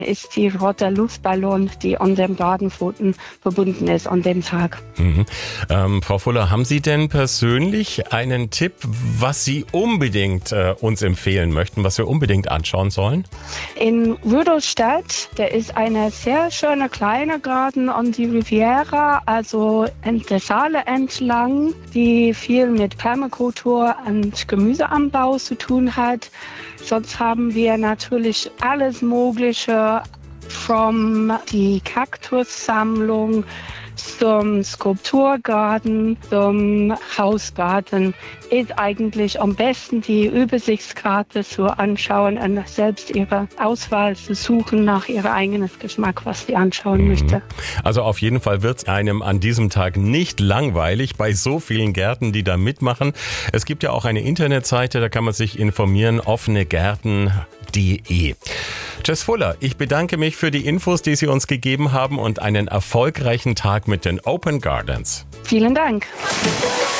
ist die rote Luftballon, die an dem Gartenfoten verbunden ist an dem Tag. Frau Fuller, haben Sie denn persönlich einen Tipp, was Sie unbedingt uns empfehlen möchten, was wir unbedingt anschauen sollen? In Rudolstadt, der ist eine sehr schöne kleine Garten an die Riviera, also in der Saale entlang, die viel mit Permakultur und Gemüseanbau zu tun hat. Sonst haben wir natürlich alles Mögliche, von die Kaktussammlung zum Skulpturgarten, zum Hausgarten, ist eigentlich am besten die Übersichtskarte zu anschauen und selbst ihre Auswahl zu suchen nach ihrem eigenen Geschmack, was sie anschauen möchte. Also auf jeden Fall wird es einem an diesem Tag nicht langweilig bei so vielen Gärten, die da mitmachen. Es gibt ja auch eine Internetseite, da kann man sich informieren, offenegärten.de. Jess Fuller, ich bedanke mich für die Infos, die Sie uns gegeben haben und einen erfolgreichen Tag mit den Open Gardens. Vielen Dank.